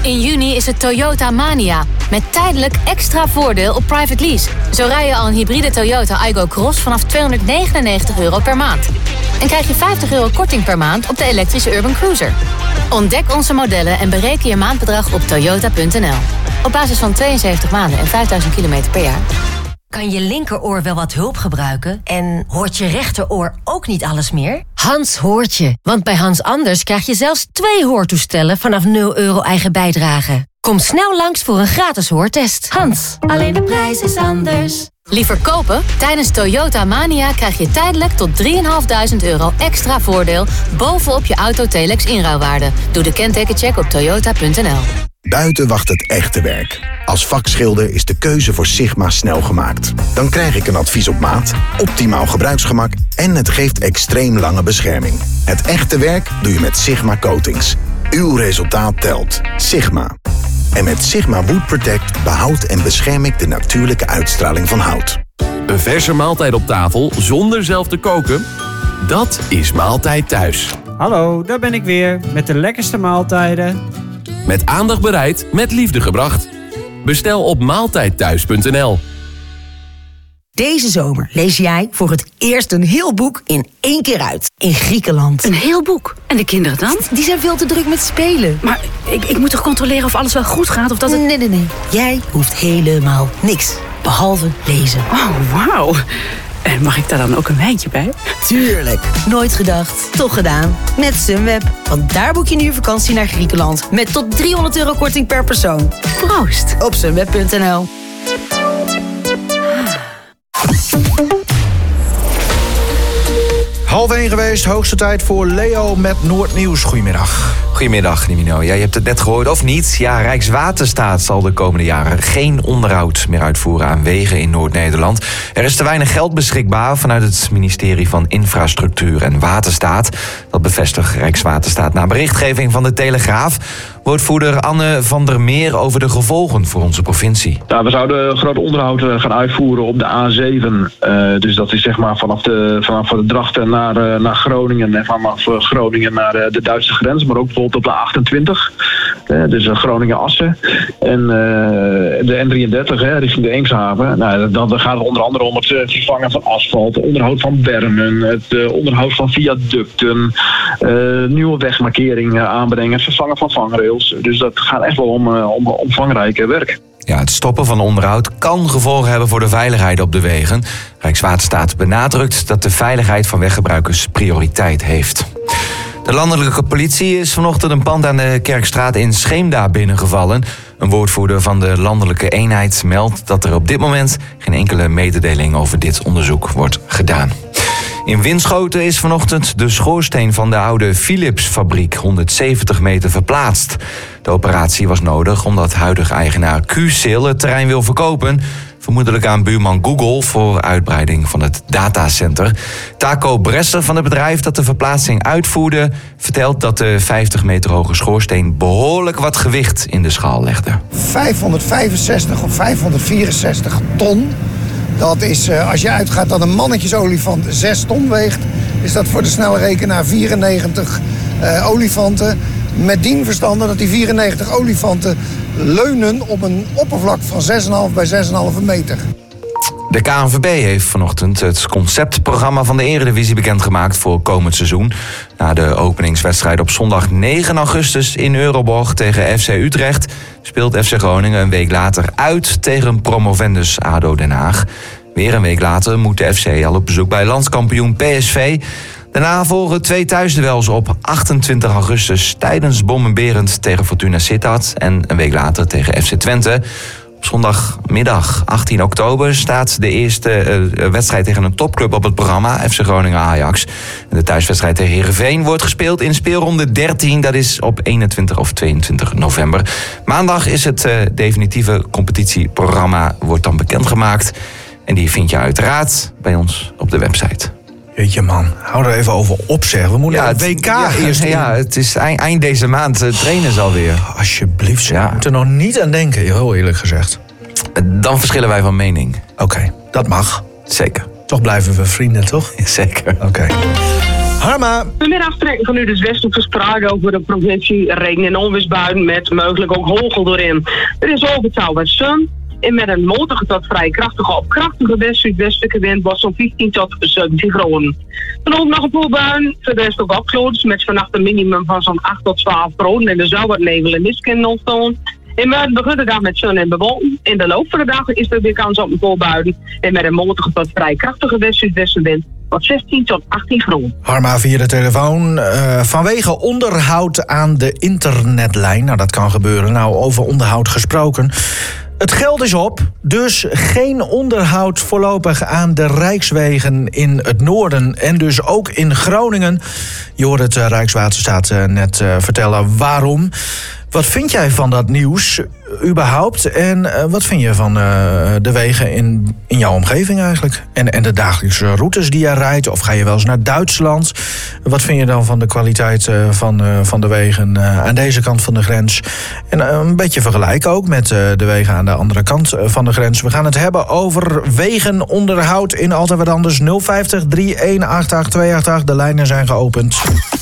In juni is het Toyota Mania. Met tijdelijk extra voordeel op private lease. Zo rij je al een hybride Toyota Aygo Cross vanaf €299 per maand. En krijg je €50 korting per maand op de elektrische Urban Cruiser. Ontdek onze modellen en bereken je maandbedrag op toyota.nl. Op basis van 72 maanden en 5000 kilometer per jaar. Kan je linkeroor wel wat hulp gebruiken? En hoort je rechteroor ook niet alles meer? Hans hoort je. Want bij Hans Anders krijg je zelfs 2 hoortoestellen vanaf €0 eigen bijdrage. Kom snel langs voor een gratis hoortest. Hans, alleen de prijs is anders. Liever kopen? Tijdens Toyota Mania krijg je tijdelijk tot €3.500 extra voordeel bovenop je auto-Telex inruilwaarde. Doe de kentekencheck op toyota.nl. Buiten wacht het echte werk. Als vakschilder is de keuze voor Sigma snel gemaakt. Dan krijg ik een advies op maat, optimaal gebruiksgemak en het geeft extreem lange bescherming. Het echte werk doe je met Sigma Coatings. Uw resultaat telt. Sigma. En met Sigma Wood Protect behoud en bescherm ik de natuurlijke uitstraling van hout. Een verse maaltijd op tafel zonder zelf te koken? Dat is Maaltijd Thuis. Hallo, daar ben ik weer met de lekkerste maaltijden. Met aandacht bereid, met liefde gebracht. Bestel op maaltijdthuis.nl. Deze zomer lees jij voor het eerst een heel boek in 1 keer uit. In Griekenland. Een heel boek? En de kinderen dan? Die zijn veel te druk met spelen. Maar ik moet toch controleren of alles wel goed gaat? Of dat het... Nee. Jij hoeft helemaal niks. Behalve lezen. Oh, wauw. En mag ik daar dan ook een wijntje bij? Tuurlijk. Nooit gedacht, toch gedaan. Met Sunweb. Want daar boek je nu vakantie naar Griekenland. Met tot €300 korting per persoon. Proost. Op sunweb.nl. Half 1 geweest, hoogste tijd voor Leo met Noordnieuws. Goedemiddag. Goedemiddag, Nimino. Ja, je hebt het net gehoord, of niet? Ja, Rijkswaterstaat zal de komende jaren geen onderhoud meer uitvoeren aan wegen in Noord-Nederland. Er is te weinig geld beschikbaar vanuit het ministerie van Infrastructuur en Waterstaat. Dat bevestigt Rijkswaterstaat na berichtgeving van de Telegraaf. Woordvoerder Anne van der Meer over de gevolgen voor onze provincie. Ja, we zouden groot onderhoud gaan uitvoeren op de A7. Dus dat is zeg maar vanaf de Drachten naar Groningen en vanaf Groningen naar de Duitse grens, maar ook bijvoorbeeld op de A28. Dus Groningen-Assen. En de N33 richting de Eemshaven. Nou, dan gaat het onder andere om het vervangen van asfalt, onderhoud van bermen, het onderhoud van viaducten, nieuwe wegmarkeringen aanbrengen, het vervangen van vangrails. Dus dat gaat echt wel om omvangrijke werk. Ja, het stoppen van onderhoud kan gevolgen hebben voor de veiligheid op de wegen. Rijkswaterstaat benadrukt dat de veiligheid van weggebruikers prioriteit heeft. De landelijke politie is vanochtend een pand aan de Kerkstraat in Scheemda binnengevallen. Een woordvoerder van de landelijke eenheid meldt dat er op dit moment geen enkele mededeling over dit onderzoek wordt gedaan. In Winschoten is vanochtend de schoorsteen van de oude Philips-fabriek 170 meter verplaatst. De operatie was nodig omdat huidige eigenaar Qcell het terrein wil verkopen, vermoedelijk aan buurman Google voor uitbreiding van het datacenter. Taco Bresser van het bedrijf dat de verplaatsing uitvoerde vertelt dat de 50 meter hoge schoorsteen behoorlijk wat gewicht in de schaal legde. 565 of 564 ton. Dat is, als je uitgaat dat een mannetjesolifant 6 ton weegt, is dat voor de snelle rekenaar 94 olifanten. Met dien verstande dat die 94 olifanten leunen op een oppervlak van 6,5 bij 6,5 meter. De KNVB heeft vanochtend het conceptprogramma van de Eredivisie bekendgemaakt voor komend seizoen. Na de openingswedstrijd op zondag 9 augustus in Euroborg tegen FC Utrecht speelt FC Groningen een week later uit tegen promovendus ADO Den Haag. Weer een week later moet de FC al op bezoek bij landskampioen PSV. Daarna volgen 2 thuisduels op 28 augustus tijdens Bommenberend tegen Fortuna Sittard en een week later tegen FC Twente. Op zondagmiddag 18 oktober staat de eerste wedstrijd tegen een topclub op het programma, FC Groningen-Ajax. En de thuiswedstrijd tegen Heerenveen wordt gespeeld in speelronde 13. Dat is op 21 of 22 november. Maandag is het definitieve competitieprogramma wordt dan bekendgemaakt. En die vind je uiteraard bij ons op de website. Jeetje man, hou er even over op zeg. We moeten het WK eerst in. Ja, het is eind deze maand trainen ze alweer. Alsjeblieft, zeg. Ja. Ik moet er nog niet aan denken, heel eerlijk gezegd. Dan verschillen wij van mening. Oké, dat mag. Zeker. Toch blijven we vrienden, toch? Zeker. Oké. Harma. Vanmiddag trekken vanuit het westen verspreid over de provincie regen- en onweersbuien met mogelijk ook hagel erin. Er is overtal wat zon. En met een matige tot vrij krachtige op krachtige west-zuidwestelijke wind was zo'n 15 tot 17 graden. Vanochtend nog een paar buien, voor de rest ook opgelost met vannacht een minimum van zo'n 8 tot 12 graden. En er zou wat nevel en mist kunnen ontstaan. En we beginnen de dag met zon en bewolking. In de loop van de dag is er weer kans op een paar buien. En met een matige tot vrij krachtige west-zuidwestenwind wat 16 tot 18 graden. Harma via de telefoon. Vanwege onderhoud aan de internetlijn. Nou, dat kan gebeuren. Nou, over onderhoud gesproken. Het geld is op, dus geen onderhoud voorlopig aan de rijkswegen in het noorden en dus ook in Groningen. Je hoort het Rijkswaterstaat net vertellen waarom. Wat vind jij van dat nieuws überhaupt? En wat vind je van de wegen in jouw omgeving eigenlijk? En de dagelijkse routes die je rijdt? Of ga je wel eens naar Duitsland? Wat vind je dan van de kwaliteit van de wegen aan deze kant van de grens? En een beetje vergelijken ook met de wegen aan de andere kant van de grens. We gaan het hebben over wegenonderhoud in Altijd Wat Anders. 050 3188 288. De lijnen zijn geopend.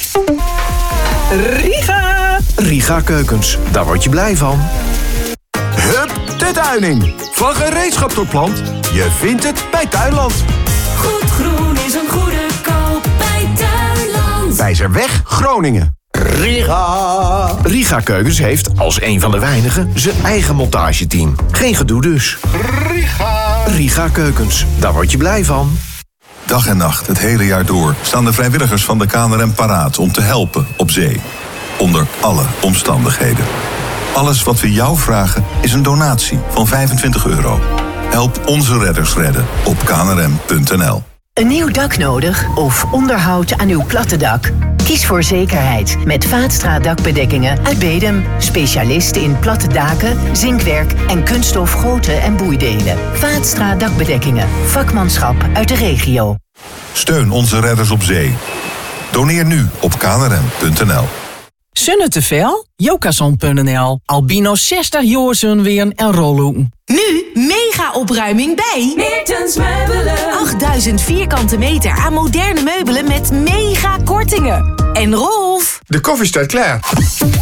Riga Keukens, daar word je blij van. Hup, de tuining. Van gereedschap tot plant, je vindt het bij Tuinland. Goed groen is een goede koop bij Tuinland. Wijzerweg, Groningen. Riga Keukens heeft, als een van de weinigen, zijn eigen montageteam. Geen gedoe dus. Riga Keukens, daar word je blij van. Dag en nacht, het hele jaar door, staan de vrijwilligers van de KNRM paraat om te helpen op zee. Onder alle omstandigheden. Alles wat we jou vragen is een donatie van €25. Help onze redders redden op knrm.nl. Een nieuw dak nodig of onderhoud aan uw platte dak? Kies voor zekerheid met Vaatstra dakbedekkingen uit Bedum. Specialist in platte daken, zinkwerk en kunststof goten en boeidelen. Vaatstra dakbedekkingen. Vakmanschap uit de regio. Steun onze redders op zee. Doneer nu op knrm.nl. Zonne te veel? Jokason.nl. Albino 60 jaar zonweren en rollen. Nu mega opruiming bij Meertens Meubelen. 8000 vierkante meter aan moderne meubelen met mega kortingen. En Rolf, de koffie staat klaar.